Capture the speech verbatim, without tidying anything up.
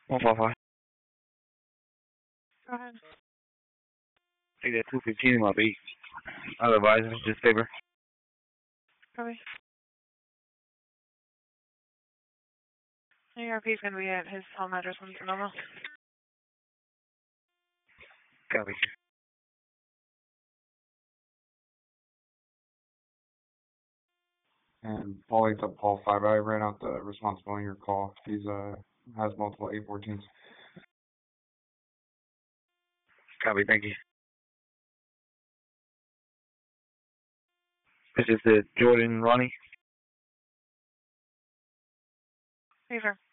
one five five. Go ahead. Take that two fifteen in my beat. Otherwise, it's just paper. Copy. A R P is going to be at his home address in Sonoma. Copy. And Paul eight up Paul five. I ran out the responsibility in your call. He's uh has multiple eight fourteens. Copy, thank you. This is the Jordan Ronnie. Favor.